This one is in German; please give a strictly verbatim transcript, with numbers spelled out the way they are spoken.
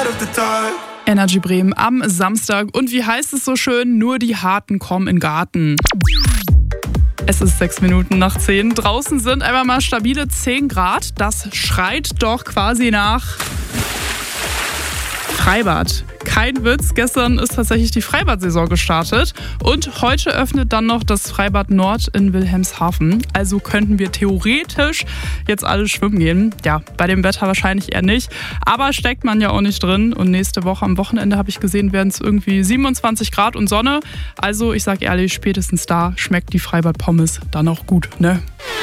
Energy Bremen am Samstag. Und wie heißt es so schön? Nur die Harten kommen in den Garten. Es ist sechs Minuten nach zehn. Draußen sind einfach mal stabile zehn Grad. Das schreit doch quasi nach Freibad. Kein Witz, gestern ist tatsächlich die Freibad-Saison gestartet und heute öffnet dann noch das Freibad Nord in Wilhelmshaven. Also könnten wir theoretisch jetzt alle schwimmen gehen. Ja, bei dem Wetter wahrscheinlich eher nicht, aber steckt man ja auch nicht drin. Und nächste Woche am Wochenende, habe ich gesehen, werden es irgendwie siebenundzwanzig Grad und Sonne. Also ich sag ehrlich, spätestens da schmeckt die Freibad-Pommes dann auch gut, ne?